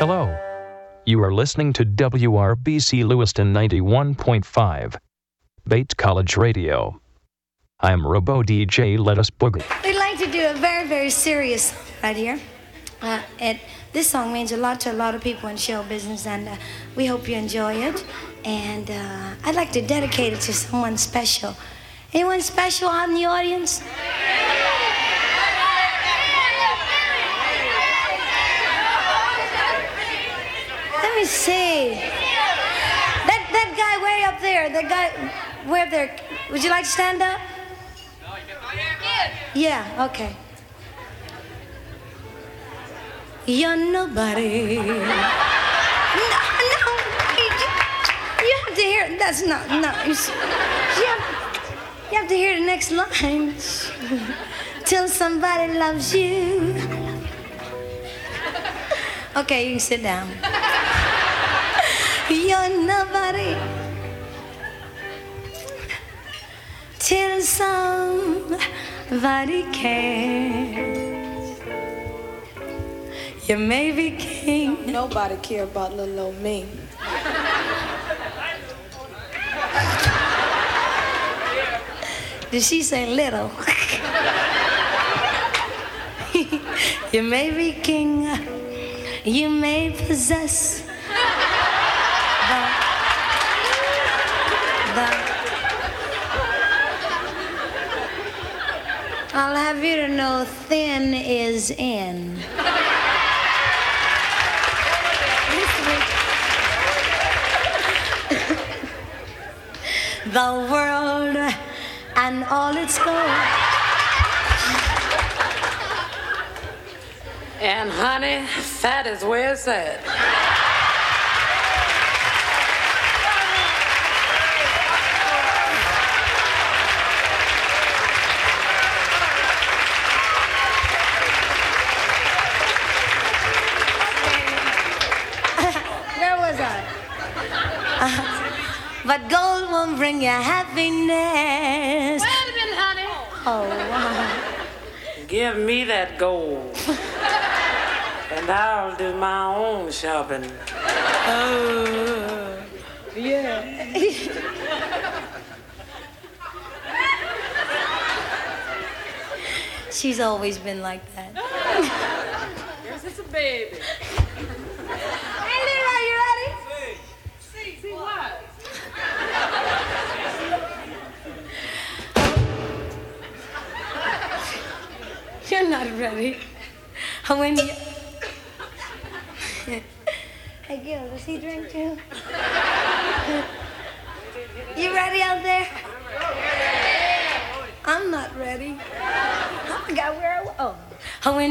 Hello. You are listening to WRBC Lewiston 91.5, Bates College Radio. I'm Robo DJ Let Us Boogie. We'd like to do a very, very serious song right here. This song means a lot to a lot of people in show business, and we hope you enjoy it. And I'd like to dedicate it to someone special. Anyone special out in the audience? Let me see. That guy way up there, that guy way up there. Would you like to stand up? Yeah, okay. You're nobody. No, you have to hear. That's not. You have to hear the next line. Till somebody loves you. Okay, you can sit down. You're nobody. Till somebody cares. You may be king. Nobody care about little old me. Did she say little? You may be king. You may possess I'll have you to know thin is in. The world and all its gold. And honey, fat is where it's at. But gold won't bring you happiness. Wait a minute, honey. Oh, wow. Give me that gold. And I'll do my own shopping. Oh, yeah. She's always been like that. Yes, it's a baby. Hey, Leroy, you ready? See what? You're not ready. When you... Hey, Gil, does he drink too? You ready out there? I'm not ready. I forgot where I was. Oh. When